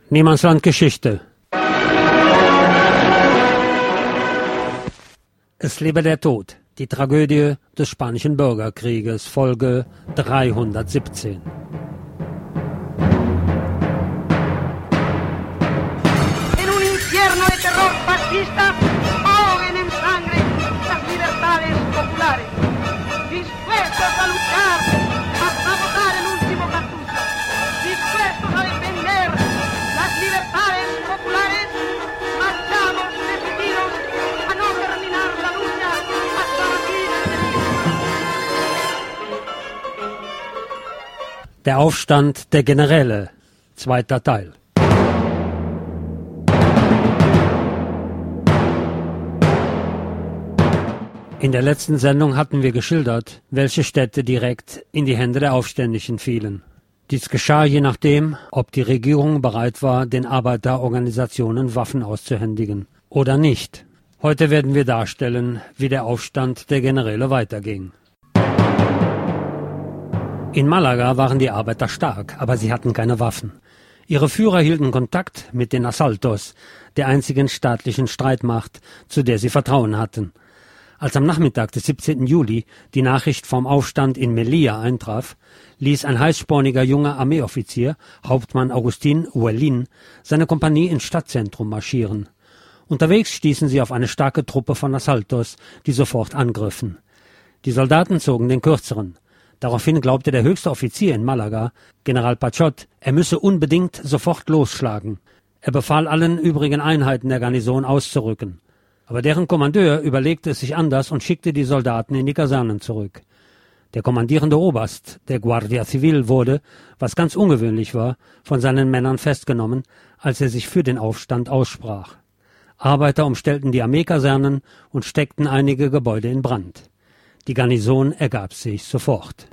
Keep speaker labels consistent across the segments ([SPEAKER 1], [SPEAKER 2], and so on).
[SPEAKER 1] Niemandsland Geschichte. Es lebe der Tod, die Tragödie des Spanischen Bürgerkrieges, Folge 317.
[SPEAKER 2] En un infierno de terror fascista, ahogan en sangre las libertades populares, dispuestos a luchar hasta botar el último cartucho, dispuestos a defender las libertades populares, marchamos decididos a no terminar la lucha hasta batir al enemigo.
[SPEAKER 1] Der Aufstand der Generäle, zweiter Teil. In der letzten Sendung hatten wir geschildert, welche Städte direkt in die Hände der Aufständischen fielen. Dies geschah je nachdem, ob die Regierung bereit war, den Arbeiterorganisationen Waffen auszuhändigen oder nicht. Heute werden wir darstellen, wie der Aufstand der Generäle weiterging. In Malaga waren die Arbeiter stark, aber sie hatten keine Waffen. Ihre Führer hielten Kontakt mit den Asaltos, der einzigen staatlichen Streitmacht, zu der sie Vertrauen hatten. Als am Nachmittag des 17. Juli die Nachricht vom Aufstand in Melilla eintraf, ließ ein heißsporniger junger Armeeoffizier, Hauptmann Agustín Huelin, seine Kompanie ins Stadtzentrum marschieren. Unterwegs stießen sie auf eine starke Truppe von Asaltos, die sofort angriffen. Die Soldaten zogen den kürzeren. Daraufhin glaubte der höchste Offizier in Malaga, General Pachot, er müsse unbedingt sofort losschlagen. Er befahl allen übrigen Einheiten der Garnison auszurücken. Aber deren Kommandeur überlegte es sich anders und schickte die Soldaten in die Kasernen zurück. Der kommandierende Oberst der Guardia Civil wurde, was ganz ungewöhnlich war, von seinen Männern festgenommen, als er sich für den Aufstand aussprach. Arbeiter umstellten die Armeekasernen und steckten einige Gebäude in Brand. Die Garnison ergab sich sofort.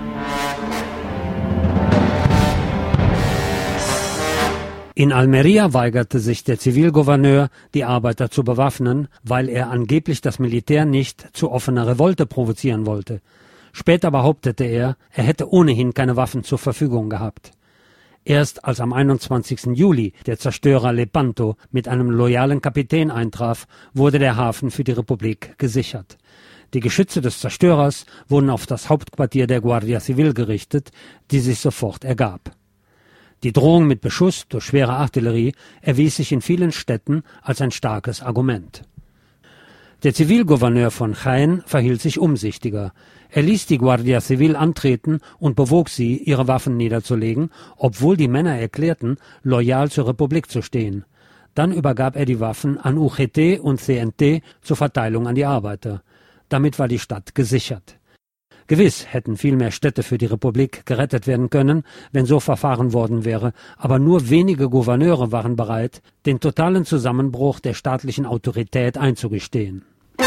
[SPEAKER 1] In Almería weigerte sich der Zivilgouverneur, die Arbeiter zu bewaffnen, weil er angeblich das Militär nicht zu offener Revolte provozieren wollte. Später behauptete er, er hätte ohnehin keine Waffen zur Verfügung gehabt. Erst als am 21. Juli der Zerstörer Lepanto mit einem loyalen Kapitän eintraf, wurde der Hafen für die Republik gesichert. Die Geschütze des Zerstörers wurden auf das Hauptquartier der Guardia Civil gerichtet, die sich sofort ergab. Die Drohung mit Beschuss durch schwere Artillerie erwies sich in vielen Städten als ein starkes Argument. Der Zivilgouverneur von Jaén verhielt sich umsichtiger. Er ließ die Guardia Civil antreten und bewog sie, ihre Waffen niederzulegen, obwohl die Männer erklärten, loyal zur Republik zu stehen. Dann übergab er die Waffen an UGT und CNT zur Verteilung an die Arbeiter. Damit war die Stadt gesichert. Gewiss hätten viel mehr Städte für die Republik gerettet werden können, wenn so verfahren worden wäre, aber nur wenige Gouverneure waren bereit, den totalen Zusammenbruch der staatlichen Autorität einzugestehen.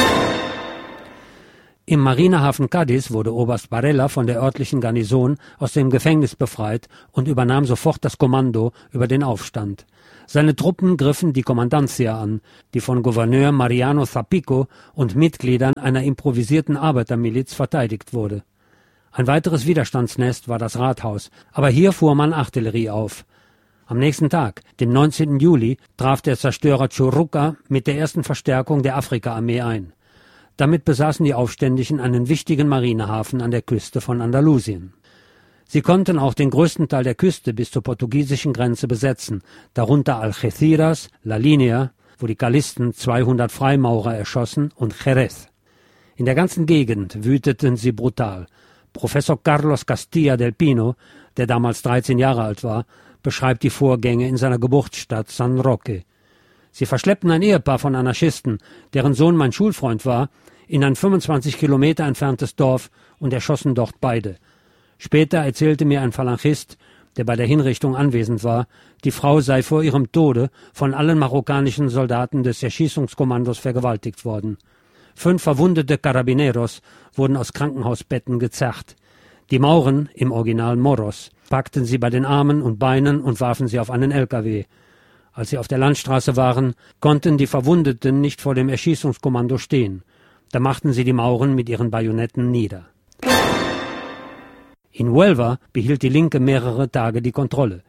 [SPEAKER 1] Im Marinehafen Cádiz wurde Oberst Varela von der örtlichen Garnison aus dem Gefängnis befreit und übernahm sofort das Kommando über den Aufstand. Seine Truppen griffen die Kommandancia an, die von Gouverneur Mariano Zapico und Mitgliedern einer improvisierten Arbeitermiliz verteidigt wurde. Ein weiteres Widerstandsnest war das Rathaus, aber hier fuhr man Artillerie auf. Am nächsten Tag, dem 19. Juli, traf der Zerstörer Churruca mit der ersten Verstärkung der Afrika-Armee ein. Damit besaßen die Aufständischen einen wichtigen Marinehafen an der Küste von Andalusien. Sie konnten auch den größten Teil der Küste bis zur portugiesischen Grenze besetzen, darunter Algeciras, La Línea, wo die Gallisten 200 Freimaurer erschossen, und Jerez. In der ganzen Gegend wüteten sie brutal. Professor Carlos Castilla del Pino, der damals 13 Jahre alt war, beschreibt die Vorgänge in seiner Geburtsstadt San Roque. Sie verschleppten ein Ehepaar von Anarchisten, deren Sohn mein Schulfreund war, in ein 25 Kilometer entferntes Dorf und erschossen dort beide. Später erzählte mir ein Phalangist, der bei der Hinrichtung anwesend war, die Frau sei vor ihrem Tode von allen marokkanischen Soldaten des Erschießungskommandos vergewaltigt worden. 5 verwundete Carabineros wurden aus Krankenhausbetten gezerrt. Die Mauren, im Original Moros, packten sie bei den Armen und Beinen und warfen sie auf einen LKW. Als sie auf der Landstraße waren, konnten die Verwundeten nicht vor dem Erschießungskommando stehen. Da machten sie die Mauren mit ihren Bajonetten nieder. In Huelva behielt die Linke mehrere Tage die Kontrolle.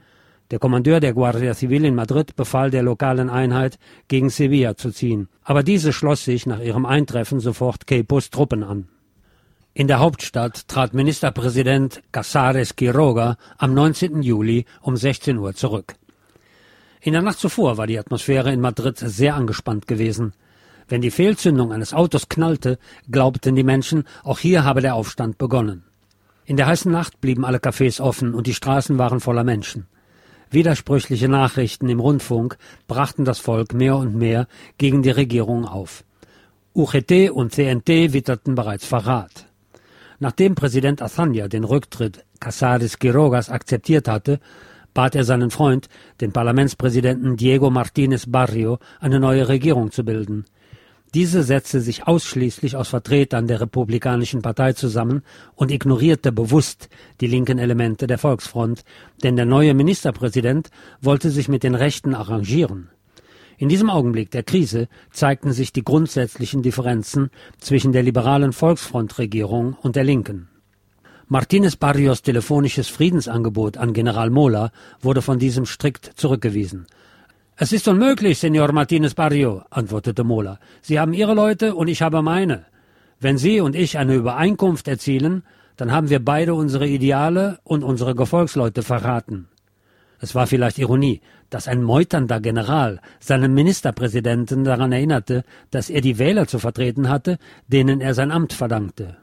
[SPEAKER 1] Der Kommandeur der Guardia Civil in Madrid befahl der lokalen Einheit, gegen Sevilla zu ziehen. Aber diese schloss sich nach ihrem Eintreffen sofort Queipos Truppen an. In der Hauptstadt trat Ministerpräsident Casares Quiroga am 19. Juli um 16 Uhr zurück. In der Nacht zuvor war die Atmosphäre in Madrid sehr angespannt gewesen. Wenn die Fehlzündung eines Autos knallte, glaubten die Menschen, auch hier habe der Aufstand begonnen. In der heißen Nacht blieben alle Cafés offen und die Straßen waren voller Menschen. Widersprüchliche Nachrichten im Rundfunk brachten das Volk mehr und mehr gegen die Regierung auf. UGT und CNT witterten bereits Verrat. Nachdem Präsident Azaña den Rücktritt Casares Quirogas akzeptiert hatte, bat er seinen Freund, den Parlamentspräsidenten Diego Martínez Barrio, eine neue Regierung zu bilden. Diese setzte sich ausschließlich aus Vertretern der Republikanischen Partei zusammen und ignorierte bewusst die linken Elemente der Volksfront, denn der neue Ministerpräsident wollte sich mit den Rechten arrangieren. In diesem Augenblick der Krise zeigten sich die grundsätzlichen Differenzen zwischen der liberalen Volksfrontregierung und der Linken. Martínez Barrios telefonisches Friedensangebot an General Mola wurde von diesem strikt zurückgewiesen. »Es ist unmöglich, Senor Martínez Barrio«, antwortete Mola. »Sie haben Ihre Leute und ich habe meine. Wenn Sie und ich eine Übereinkunft erzielen, dann haben wir beide unsere Ideale und unsere Gefolgsleute verraten.« Es war vielleicht Ironie, dass ein meuternder General seinen Ministerpräsidenten daran erinnerte, dass er die Wähler zu vertreten hatte, denen er sein Amt verdankte.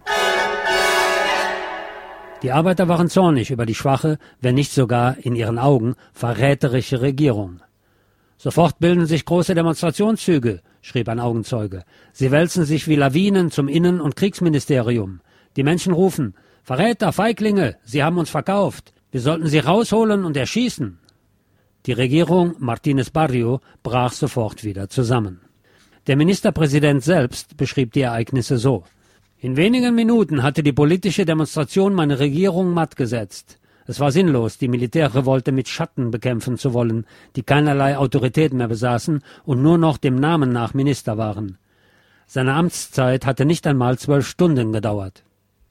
[SPEAKER 1] Die Arbeiter waren zornig über die schwache, wenn nicht sogar in ihren Augen verräterische Regierung. »Sofort bilden sich große Demonstrationszüge«, schrieb ein Augenzeuge. »Sie wälzen sich wie Lawinen zum Innen- und Kriegsministerium. Die Menschen rufen, »Verräter, Feiglinge, Sie haben uns verkauft. Wir sollten sie rausholen und erschießen.« Die Regierung Martínez Barrio brach sofort wieder zusammen. Der Ministerpräsident selbst beschrieb die Ereignisse so: »In wenigen Minuten hatte die politische Demonstration meine Regierung matt gesetzt. Es war sinnlos, die Militärrevolte mit Schatten bekämpfen zu wollen, die keinerlei Autorität mehr besaßen und nur noch dem Namen nach Minister waren. Seine Amtszeit hatte nicht einmal 12 Stunden gedauert.«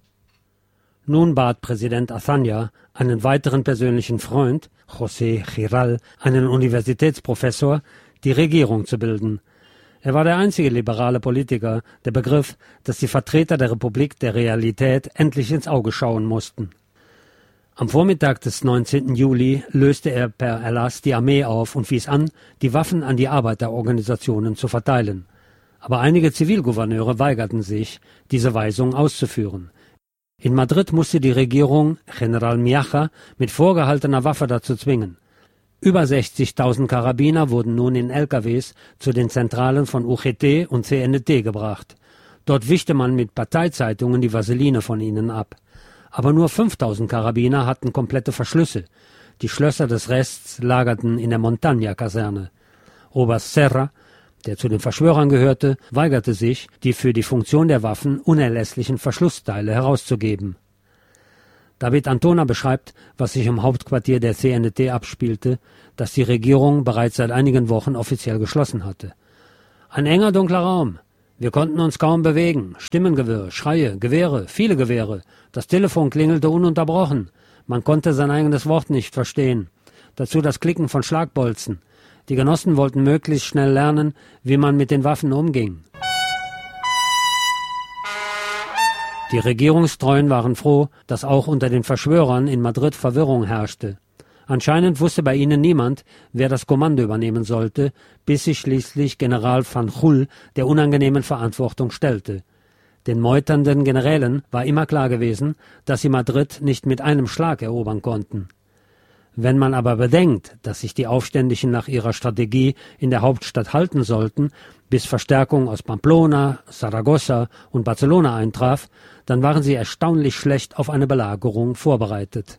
[SPEAKER 1] Nun bat Präsident Azaña einen weiteren persönlichen Freund, José Giral, einen Universitätsprofessor, die Regierung zu bilden. Er war der einzige liberale Politiker, der begriff, dass die Vertreter der Republik der Realität endlich ins Auge schauen mussten. Am Vormittag des 19. Juli löste er per Erlass die Armee auf und wies an, die Waffen an die Arbeiterorganisationen zu verteilen. Aber einige Zivilgouverneure weigerten sich, diese Weisung auszuführen. In Madrid musste die Regierung General Miaja mit vorgehaltener Waffe dazu zwingen. Über 60.000 Karabiner wurden nun in LKWs zu den Zentralen von UGT und CNT gebracht. Dort wischte man mit Parteizeitungen die Vaseline von ihnen ab. Aber nur 5.000 Karabiner hatten komplette Verschlüsse. Die Schlösser des Rests lagerten in der Montaña-Kaserne. Oberst Serra, der zu den Verschwörern gehörte, weigerte sich, die für die Funktion der Waffen unerlässlichen Verschlussteile herauszugeben. David Antona beschreibt, was sich im Hauptquartier der CNT abspielte, das die Regierung bereits seit einigen Wochen offiziell geschlossen hatte. Ein enger, dunkler Raum. Wir konnten uns kaum bewegen. Stimmengewirr, Schreie, Gewehre, viele Gewehre. Das Telefon klingelte ununterbrochen. Man konnte sein eigenes Wort nicht verstehen. Dazu das Klicken von Schlagbolzen. Die Genossen wollten möglichst schnell lernen, wie man mit den Waffen umging. Die Regierungstreuen waren froh, dass auch unter den Verschwörern in Madrid Verwirrung herrschte. Anscheinend wusste bei ihnen niemand, wer das Kommando übernehmen sollte, bis sich schließlich General Fanjul der unangenehmen Verantwortung stellte. Den meuternden Generälen war immer klar gewesen, dass sie Madrid nicht mit einem Schlag erobern konnten. Wenn man aber bedenkt, dass sich die Aufständischen nach ihrer Strategie in der Hauptstadt halten sollten, bis Verstärkung aus Pamplona, Saragossa und Barcelona eintraf, dann waren sie erstaunlich schlecht auf eine Belagerung vorbereitet.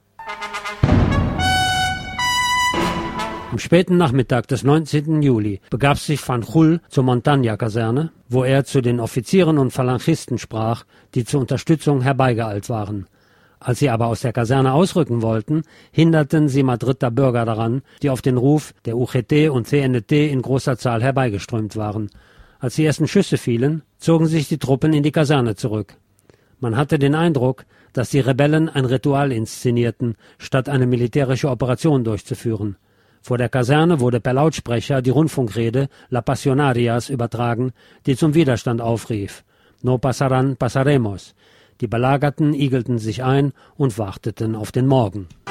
[SPEAKER 1] Am späten Nachmittag des 19. Juli begab sich Fanjul zur Montaña-Kaserne, wo er zu den Offizieren und Phalangisten sprach, die zur Unterstützung herbeigeeilt waren. Als sie aber aus der Kaserne ausrücken wollten, hinderten sie Madrider Bürger daran, die auf den Ruf der UGT und CNT in großer Zahl herbeigeströmt waren. Als die ersten Schüsse fielen, zogen sich die Truppen in die Kaserne zurück. Man hatte den Eindruck, dass die Rebellen ein Ritual inszenierten, statt eine militärische Operation durchzuführen. Vor der Kaserne wurde per Lautsprecher die Rundfunkrede La Pasionarias übertragen, die zum Widerstand aufrief. No pasarán, pasaremos. Die Belagerten igelten sich ein und warteten auf den Morgen.